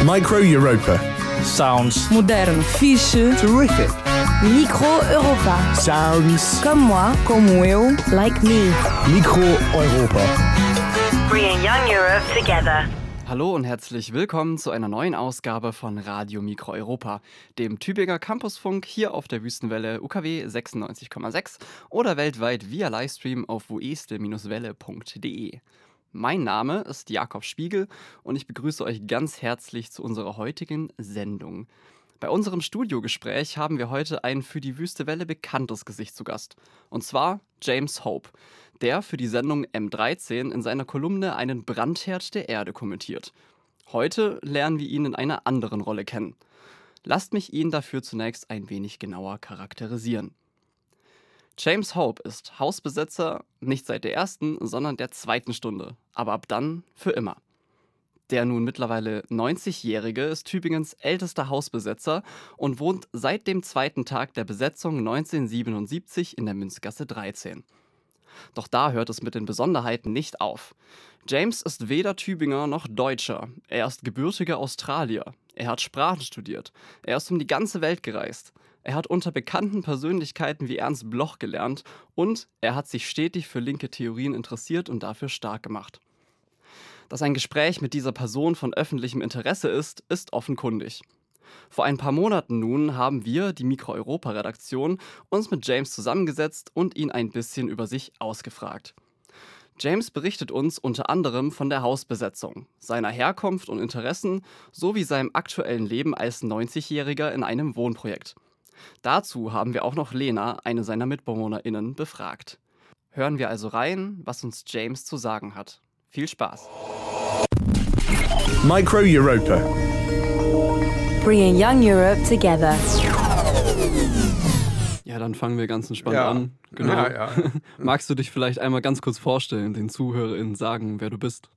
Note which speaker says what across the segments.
Speaker 1: Micro Europa.
Speaker 2: Sounds
Speaker 3: Modern.
Speaker 4: Fiche.
Speaker 1: Terrific.
Speaker 3: Micro Europa.
Speaker 1: Sounds.
Speaker 3: Comme moi, como eu, like me.
Speaker 1: Micro Europa.
Speaker 5: Bringing Young Europe together.
Speaker 6: Hallo und herzlich willkommen zu einer neuen Ausgabe von Radio Micro Europa, dem Tübinger Campusfunk hier auf der Wüstenwelle UKW 96,6 oder weltweit via Livestream auf woeste-welle.de. Mein Name ist Jakob Spiegel und ich begrüße euch ganz herzlich zu unserer heutigen Sendung. Bei unserem Studiogespräch haben wir heute ein für die Wüstewelle bekanntes Gesicht zu Gast. Und zwar James Hope, der für die Sendung M13 in seiner Kolumne einen Brandherd der Erde kommentiert. Heute lernen wir ihn in einer anderen Rolle kennen. Lasst mich ihn dafür zunächst ein wenig genauer charakterisieren. James Hope ist Hausbesetzer nicht seit der ersten, sondern der zweiten Stunde, aber ab dann für immer. Der nun mittlerweile 90-Jährige ist Tübingens ältester Hausbesetzer und wohnt seit dem zweiten Tag der Besetzung 1977 in der Münzgasse 13. Doch da hört es mit den Besonderheiten nicht auf. James ist weder Tübinger noch Deutscher. Er ist gebürtiger Australier. Er hat Sprachen studiert. Er ist um die ganze Welt gereist. Er hat unter bekannten Persönlichkeiten wie Ernst Bloch gelernt und er hat sich stetig für linke Theorien interessiert und dafür stark gemacht. Dass ein Gespräch mit dieser Person von öffentlichem Interesse ist, ist offenkundig. Vor ein paar Monaten nun haben wir, die Micro-Europa-Redaktion, uns mit James zusammengesetzt und ihn ein bisschen über sich ausgefragt. James berichtet uns unter anderem von der Hausbesetzung, seiner Herkunft und Interessen sowie seinem aktuellen Leben als 90-Jähriger in einem Wohnprojekt. Dazu haben wir auch noch Lena, eine seiner MitbewohnerInnen, befragt. Hören wir also rein, was uns James zu sagen hat. Viel Spaß!
Speaker 1: Micro Europa.
Speaker 3: Bringing Young Europe together.
Speaker 6: Ja, dann fangen wir ganz entspannt an. Genau.
Speaker 7: Ja.
Speaker 6: Magst du dich vielleicht einmal ganz kurz vorstellen, den ZuhörerInnen sagen, wer du bist?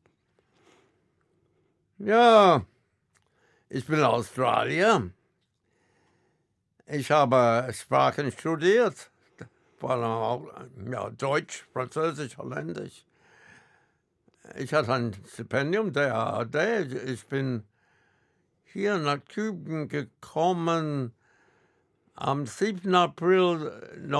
Speaker 7: Ja, ich bin Australier. Ich habe Sprachen studiert, vor allem auch Deutsch, Französisch, Holländisch. Ich hatte ein Stipendium der ARD. Ich bin hier nach Tübingen gekommen am 7. April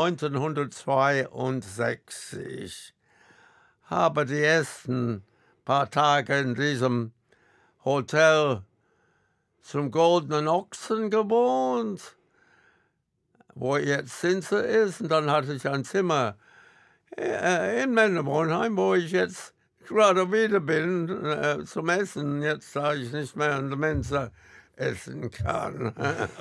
Speaker 7: 1962. Habe die ersten paar Tage in diesem Hotel zum Goldenen Ochsen gewohnt, wo jetzt Zinse ist. Und dann hatte ich ein Zimmer in Männerwohnheim, wo ich jetzt gerade wieder bin zum Essen, jetzt da ich nicht mehr in der Mensa essen kann.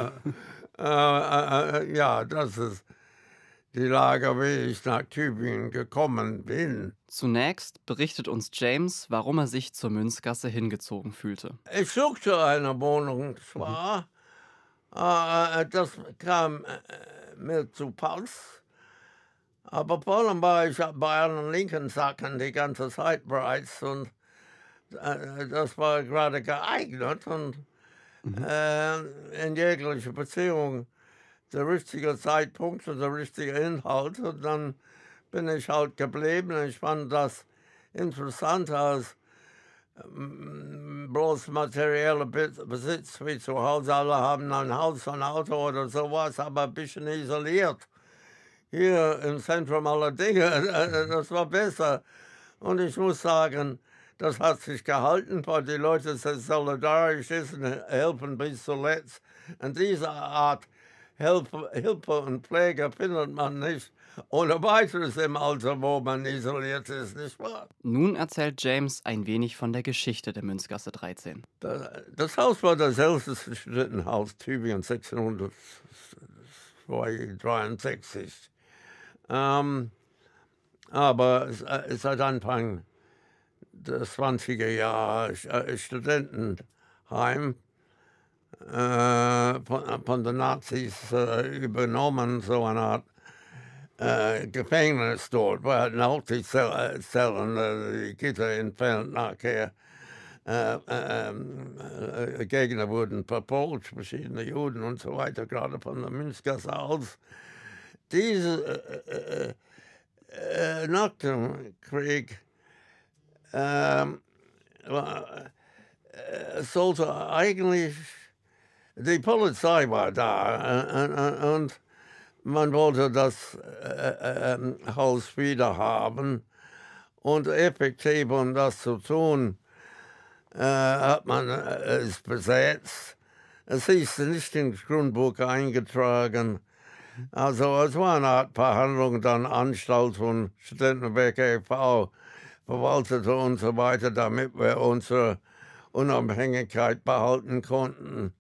Speaker 7: Ja, das ist die Lage, wie ich nach Tübingen gekommen bin.
Speaker 6: Zunächst berichtet uns James, warum er sich zur Münzgasse hingezogen fühlte.
Speaker 7: Ich suchte eine Wohnung zwar, das kam mir zu Pass. Aber vor allem war ich bei einem linken Sacken die ganze Zeit bereits und das war gerade geeignet und in jeglicher Beziehung der richtige Zeitpunkt und der richtige Inhalt. Und dann bin ich halt geblieben. Ich fand das interessant als bloß materieller Besitz wie zu Hause. Alle haben ein Haus, ein Auto oder sowas, aber ein bisschen isoliert. Hier im Zentrum aller Dinge, das war besser. Und ich muss sagen, das hat sich gehalten, weil die Leute sehr solidarisch sind und helfen bis zuletzt. Und diese Art Hilfe und Pflege findet man nicht ohne weiteres im Alter, wo man isoliert ist, nicht wahr?
Speaker 6: Nun erzählt James ein wenig von der Geschichte der Münzgasse 13.
Speaker 7: Das Haus war das älteste Studentenhaus Tübingen, 1663. Aber seit Anfang des 20er Jahre Studentenheim von den Nazis übernommen, so eine Art Gefängnis dort. Wir hatten auch die Zellen, die Gitter entfernt nachher. Gegner wurden verfolgt, verschiedene Juden und so weiter, gerade von der Münzgasse aus. Diese nach dem Krieg es sollte eigentlich, die Polizei war da und man wollte das Haus wieder haben. Und effektiv, um das zu tun, hat man es besetzt. Es hieß nicht ins Grundbuch eingetragen. Also es war eine Art Verhandlung, dann Anstalt von Studentenwerk e.V. verwaltete und so weiter, damit wir unsere Unabhängigkeit behalten konnten.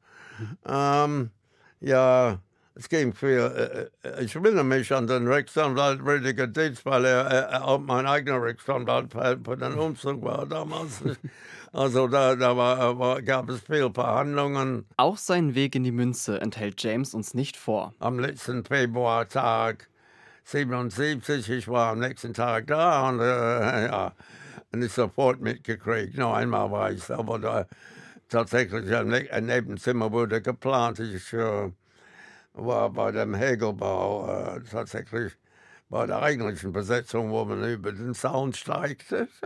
Speaker 7: Ja, es ging viel. Ich erinnere mich an den Rechtsanwalt Rüdiger Dietz, weil er auch mein eigener Rechtsanwalt für den Umzug war damals. Also da gab es viele Verhandlungen.
Speaker 6: Auch seinen Weg in die Münze enthält James uns nicht vor.
Speaker 7: Am letzten Februartag 77, ich war am nächsten Tag da und ja, nicht sofort mitgekriegt. Noch einmal war ich aber da tatsächlich ein Nebenzimmer wurde geplant. Ich war bei dem Hegelbau tatsächlich bei der eigentlichen Besetzung, wo man über den Zaun steigt.